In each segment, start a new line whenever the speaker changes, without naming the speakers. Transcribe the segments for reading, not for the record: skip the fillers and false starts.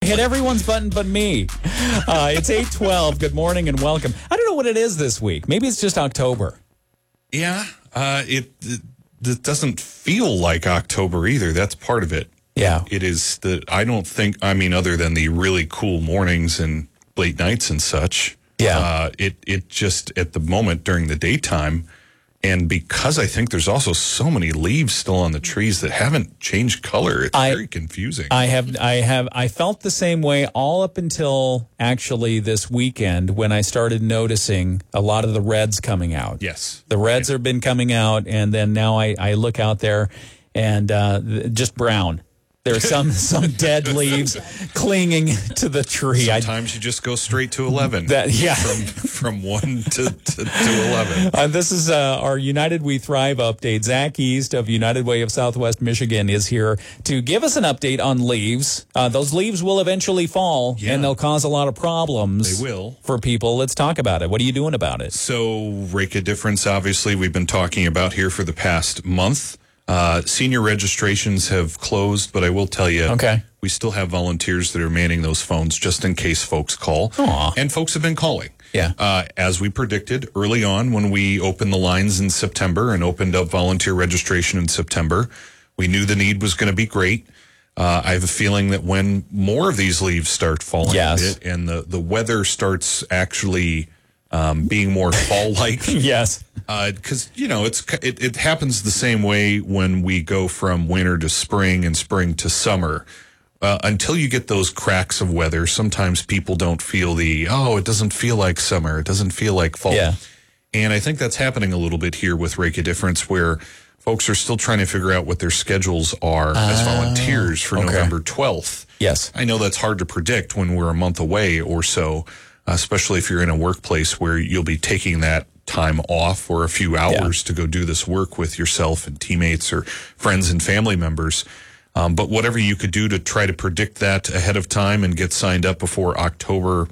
hit everyone's button but me. It's 8:12. Good morning and welcome. I don't know what it is this week. Maybe it's just October.
Yeah, it doesn't feel like October either. That's part of it.
Yeah.
It is I don't think, other than the really cool mornings and late nights and such.
Yeah.
It just, at the moment during the daytime, and because I think there's also so many leaves still on the trees that haven't changed color, it's very confusing.
I felt the same way all up until actually this weekend when I started noticing a lot of the reds coming out.
Yes.
The reds have been coming out, and then now I look out there and just brown. There's some dead leaves clinging to the tree.
Sometimes you just go straight to 11. From 1 to 11.
This is our United We Thrive update. Zach East of United Way of Southwest Michigan is here to give us an update on leaves. Those leaves will eventually fall, and they'll cause a lot of problems.
They will.
For people. Let's talk about it. What are you doing about it?
So, Rake a Difference, obviously, we've been talking about here for the past month. Senior registrations have closed, but I will tell you, we still have volunteers that are manning those phones just in case folks call.
Aww.
And folks have been calling.
Yeah.
As we predicted early on when we opened the lines in September and opened up volunteer registration in September, we knew the need was going to be great. I have a feeling that when more of these leaves start falling a bit and the weather starts actually being more fall-like.
Yes.
Because, it happens the same way when we go from winter to spring and spring to summer. Until you get those cracks of weather, sometimes people don't feel it doesn't feel like summer. It doesn't feel like fall.
Yeah.
And I think that's happening a little bit here with Rake a Difference, where folks are still trying to figure out what their schedules are as volunteers for November 12th.
Yes.
I know that's hard to predict when we're a month away or so, especially if you're in a workplace where you'll be taking that time off for a few hours to go do this work with yourself and teammates or friends and family members. But whatever you could do to try to predict that ahead of time and get signed up before October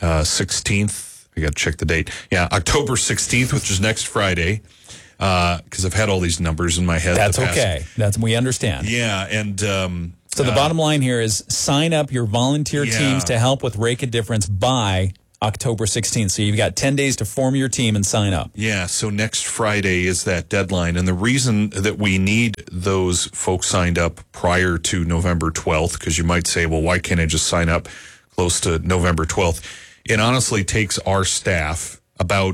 16th. I got to check the date. Yeah, October 16th, which is next Friday, because I've had all these numbers in my head.
That's okay. We understand.
Yeah, and
so the bottom line here is sign up your volunteer teams to help with Rake a Difference by October 16th. So you've got 10 days to form your team and sign up.
Yeah, so next Friday is that deadline. And the reason that we need those folks signed up prior to November 12th, because you might say, well, why can't I just sign up close to November 12th? It honestly takes our staff about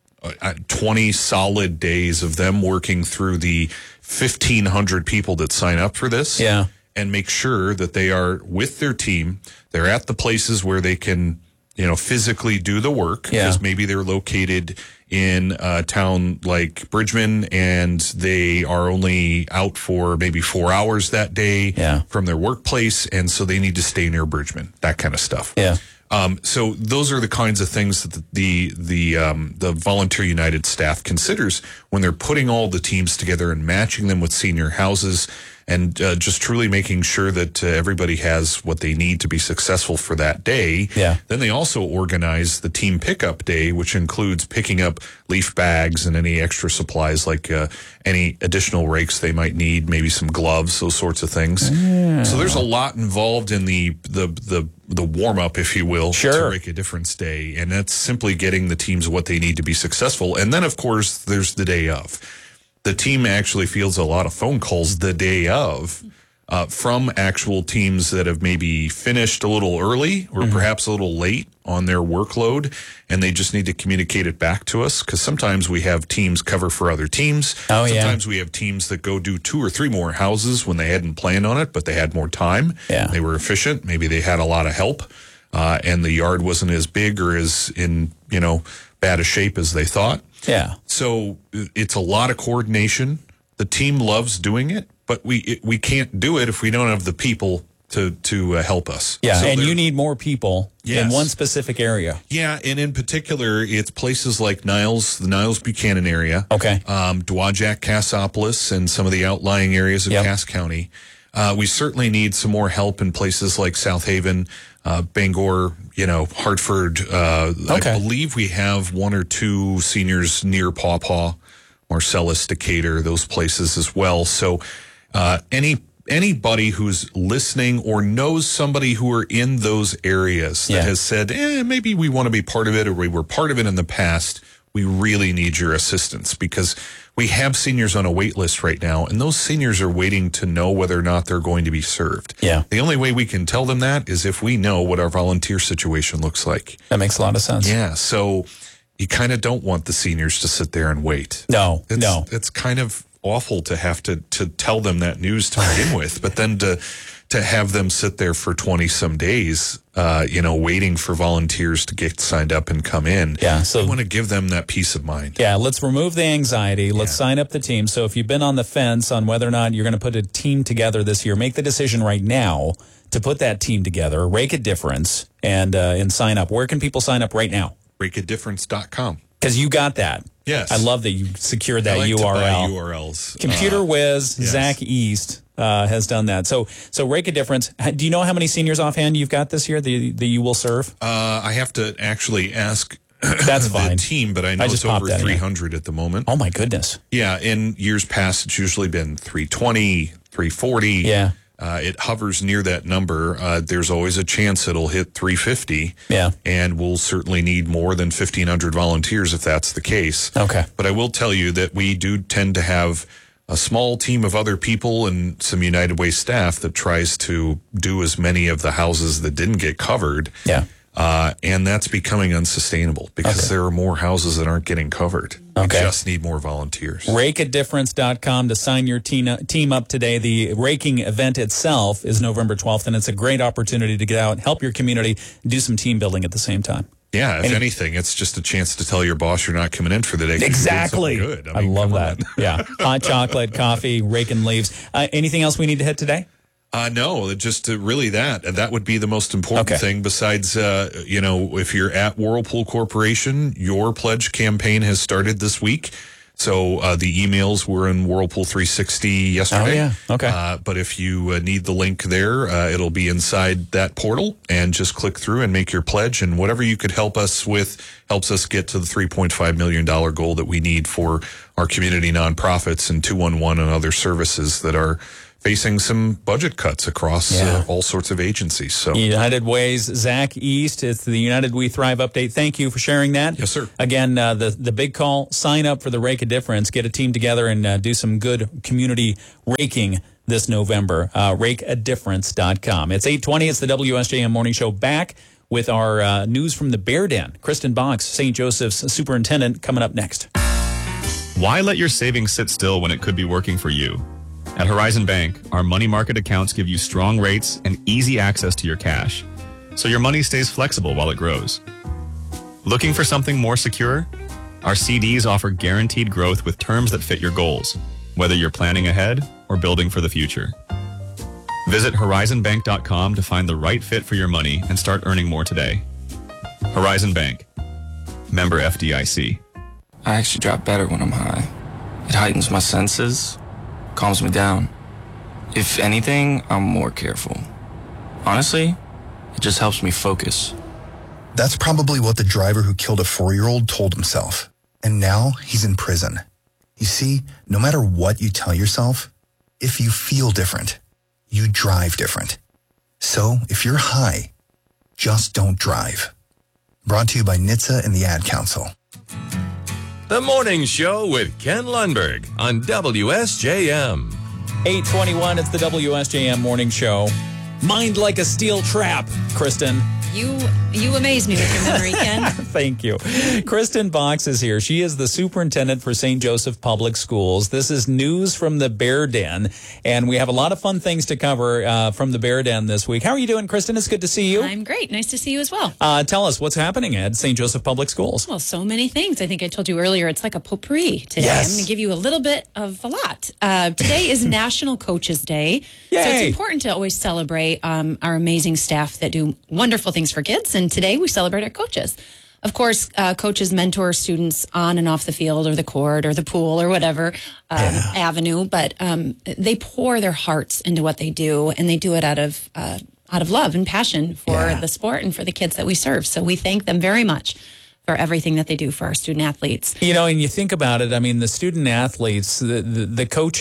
20 solid days of them working through the 1,500 people that sign up for this.
Yeah.
And make sure that they are with their team. They're at the places where they can physically do the work, because maybe they're located in a town like Bridgman and they are only out for maybe 4 hours that day from their workplace, and so they need to stay near Bridgman, that kind of stuff.
Yeah.
So those are the kinds of things that the Volunteer United staff considers when they're putting all the teams together and matching them with senior houses, and just truly making sure that everybody has what they need to be successful for that day.
Yeah.
Then they also organize the team pickup day, which includes picking up leaf bags and any extra supplies, like any additional rakes they might need, maybe some gloves, those sorts of things. Yeah. So there's a lot involved in the warm-up, if you will, to Rake a Difference Day. And that's simply getting the teams what they need to be successful. And then, of course, there's the day of. The team actually fields a lot of phone calls the day of from actual teams that have maybe finished a little early or perhaps a little late on their workload, and they just need to communicate it back to us, because sometimes we have teams cover for other teams. Sometimes we have teams that go do 2 or 3 more houses when they hadn't planned on it, but they had more time.
Yeah.
They were efficient. Maybe they had a lot of help, and the yard wasn't as big or as in, bad a shape as they thought.
Yeah.
So it's a lot of coordination. The team loves doing it, but we can't do it if we don't have the people to help us.
Yeah,
so
and you need more people in
Yes.
one specific area.
Yeah, and in particular, it's places like Niles, the Niles Buchanan area.
Okay.
Dowagiac, Cassopolis, and some of the outlying areas of Cass County. We certainly need some more help in places like South Haven, Bangor, Hartford. I believe we have 1 or 2 seniors near Paw Paw, Marcellus, Decatur, those places as well. So any anybody who's listening or knows somebody who are in those areas that has said, maybe we want to be part of it, or we were part of it in the past, we really need your assistance, because we have seniors on a wait list right now, and those seniors are waiting to know whether or not they're going to be served.
Yeah.
The only way we can tell them that is if we know what our volunteer situation looks like.
That makes a lot of sense.
Yeah. So you kind of don't want the seniors to sit there and wait.
No.
It's kind of awful to have to tell them that news to begin with, but then to have them sit there for 20 some days, waiting for volunteers to get signed up and come in.
Yeah. So
I want to give them that peace of mind.
Yeah. Let's remove the anxiety. Let's sign up the team. So if you've been on the fence on whether or not you're going to put a team together this year, make the decision right now to put that team together, Rake a Difference, and sign up. Where can people sign up right now?
RakeADifference.com.
Because you got that.
Yes.
I love that you secured that
I like
URL.
To buy URLs.
Computer Whiz,
yes.
Zach East has done that. So Rake a Difference. Do you know how many seniors offhand you've got this year that you will serve?
I have to actually ask
That's fine.
the team, but I know it's over 300 at the moment.
Oh, my goodness.
Yeah, in years past, it's usually been 320, 340.
Yeah.
It hovers near that number. There's always a chance it'll hit 350.
Yeah.
And we'll certainly need more than 1,500 volunteers if that's the case.
Okay.
But I will tell you that we do tend to have a small team of other people and some United Way staff that tries to do as many of the houses that didn't get covered.
Yeah.
And that's becoming unsustainable because there are more houses that aren't getting covered. We just need more volunteers.
RakeADifference.com to sign your team up today. The raking event itself is November 12th, and it's a great opportunity to get out, help your community, do some team building at the same time.
Yeah, if anything, it's just a chance to tell your boss you're not coming in for the day.
Exactly.
Good.
I love that. Yeah. Hot chocolate, coffee, raking leaves. Anything else we need to hit today?
No, just really that would be the most important thing. Besides, if you're at Whirlpool Corporation, your pledge campaign has started this week. So the emails were in Whirlpool 360 yesterday.
Oh, yeah. Okay.
But if you need the link there, it'll be inside that portal, and just click through and make your pledge. And whatever you could help us with helps us get to the $3.5 million goal that we need for our community nonprofits and 211 and other services that are facing some budget cuts across all sorts of agencies. So
United Way's Zach East. It's the United We Thrive update. Thank you for sharing that.
Yes, sir.
Again, the big call, sign up for the Rake a Difference. Get a team together and do some good community raking this November. RakeADifference.com. It's 8:20. It's the WSJM Morning Show, back with our news from the Bear Den. Kristen Box, St. Joseph's superintendent, coming up next.
Why let your savings sit still when it could be working for you? At Horizon Bank, our money market accounts give you strong rates and easy access to your cash, so your money stays flexible while it grows. Looking for something more secure? Our CDs offer guaranteed growth with terms that fit your goals, whether you're planning ahead or building for the future. Visit horizonbank.com to find the right fit for your money and start earning more today. Horizon Bank. Member FDIC.
I actually drop better when I'm high. It heightens my senses, calms me down. If anything, I'm more careful. Honestly, it just helps me focus.
That's probably what the driver who killed a 4-year-old told himself. And now he's in prison. You see, no matter what you tell yourself, if you feel different, you drive different. So if you're high, just don't drive. Brought to you by NHTSA and the Ad Council.
The Morning Show with Ken Lundberg on WSJM.
8:21, it's the WSJM Morning Show. Mind like a steel trap, Kristen.
You amaze me with your memory, Ken.
Thank you. Kristen Box is here. She is the superintendent for St. Joseph Public Schools. This is news from the Bear Den, and we have a lot of fun things to cover from the Bear Den this week. How are you doing, Kristen? It's good to see you.
I'm great. Nice to see you as well.
Tell us what's happening at St. Joseph Public Schools.
Well, so many things. I think I told you earlier, it's like a potpourri today.
Yes.
I'm going to give you a little bit of a lot. Today is National Coaches Day.
Yay.
So it's important to always celebrate our amazing staff that do wonderful things for kids. And today we celebrate our coaches. Of course, coaches mentor students on and off the field or the court or the pool or whatever avenue, but they pour their hearts into what they do, and they do it out of love and passion for the sport and for the kids that we serve. So we thank them very much for everything that they do for our student athletes.
You know, and you think about it, I mean, the student athletes, the coaches,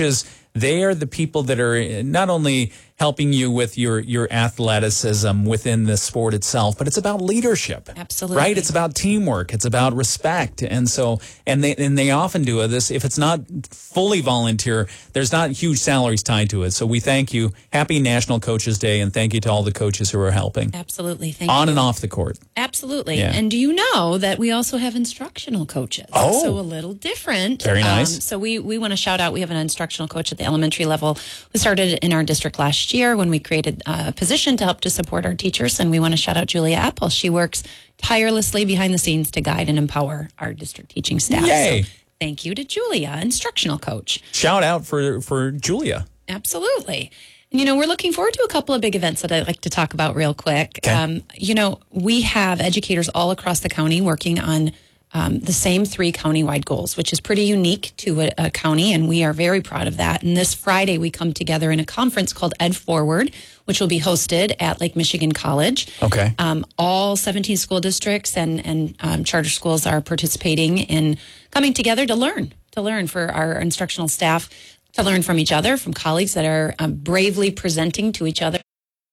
they are the people that are not only helping you with your athleticism within the sport itself, but it's about leadership.
Absolutely.
Right? It's about teamwork. It's about respect. And so, and they often do this. If it's not fully volunteer, there's not huge salaries tied to it. So we thank you. Happy National Coaches Day, and thank you to all the coaches who are helping.
Absolutely. Thank you.
On and off the court.
Absolutely.
Yeah.
And do you know that we also have instructional coaches?
Oh.
So a little different.
Very nice.
So we want to shout out, we have an instructional coach at the elementary level who started in our district last year when we created a position to help to support our teachers. And we want to shout out Julia Apple. She works tirelessly behind the scenes to guide and empower our district teaching staff.
Yay.
So thank you to Julia, instructional coach.
Shout out for Julia.
Absolutely. And, we're looking forward to a couple of big events that I'd like to talk about real quick.
Okay.
We have educators all across the county working on the same 3 countywide goals, which is pretty unique to a county, and we are very proud of that. And this Friday, we come together in a conference called Ed Forward, which will be hosted at Lake Michigan College.
Okay.
All 17 school districts and charter schools are participating in coming together to learn for our instructional staff, to learn from each other, from colleagues that are bravely presenting to each other.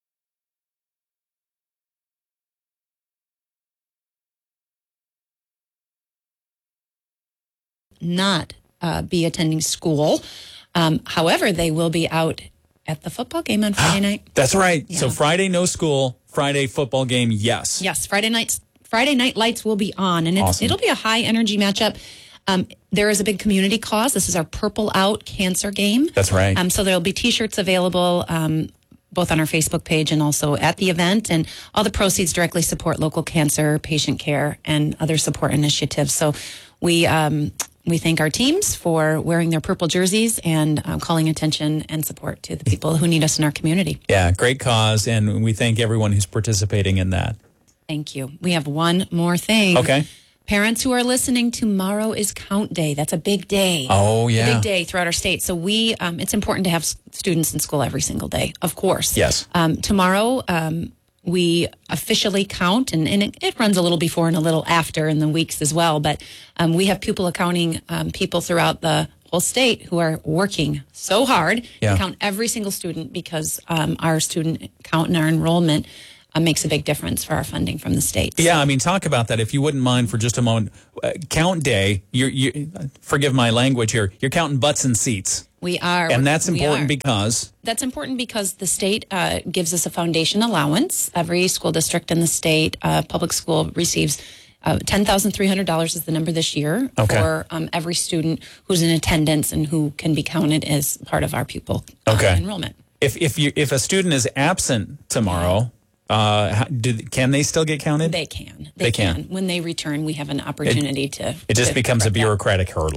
Not be attending school. However, they will be out at the football game on Friday night.
That's right.
Yeah.
So Friday, no school. Friday, football game, yes.
Yes, Friday night lights will be on, and
Awesome.
it'll be a high energy matchup. There is a big community cause. This is our Purple Out Cancer Game.
That's right.
So there'll be T-shirts available both on our Facebook page and also at the event, and all the proceeds directly support local cancer patient care and other support initiatives. So we thank our teams for wearing their purple jerseys and calling attention and support to the people who need us in our community.
Yeah, great cause, and we thank everyone who's participating in that.
Thank you. We have one more thing.
Okay.
Parents who are listening, tomorrow is Count Day. That's a big day.
Oh, yeah.
A big day throughout our state. So it's important to have students in school every single day, of course.
Yes.
Tomorrow, we officially count, and it runs a little before and a little after in the weeks as well. But we have pupil accounting people throughout the whole state who are working so hard to count every single student, because our student count and our enrollment makes a big difference for our funding from the state.
Yeah, I mean, talk about that if you wouldn't mind for just a moment. Count day, you forgive my language here, you're counting butts and seats.
We are.
And that's important because?
That's important because the state gives us a foundation allowance. Every school district in the state, public school, receives $10,300 is the number this year for every student who's in attendance and who can be counted as part of our pupil enrollment.
If a student is absent tomorrow, can they still get counted?
They can.
They can.
When they return, we have an opportunity to.
It just becomes a bureaucratic hurdle.